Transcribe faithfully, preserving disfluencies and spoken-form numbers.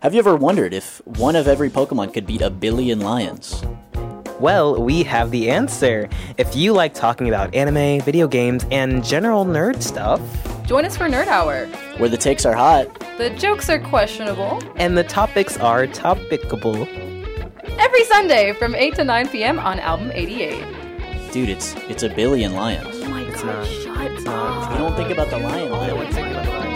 Have you ever wondered if one of every Pokemon could beat a billion lions? Well, we have the answer. If you like talking about anime, video games, and general nerd stuff, join us for Nerd Hour, where the takes are hot, the jokes are questionable, and the topics are topicable. Every Sunday from eight to nine p.m. on Album eighty-eight. Dude, it's it's a billion lions. Oh my It's god, not. shut It's up. not. You don't think about the lion, though.